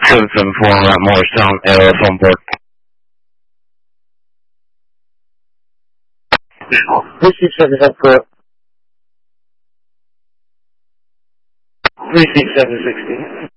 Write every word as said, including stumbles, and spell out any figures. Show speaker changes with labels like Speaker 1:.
Speaker 1: seven seven four at Morristown, L F on board. three six seven seven four. three six seven sixty.